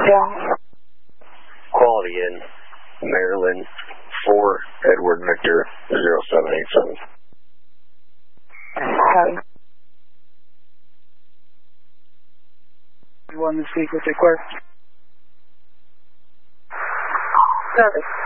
Quality in Maryland 4 Edward Victor 0787. You want to speak with the clerk? Service.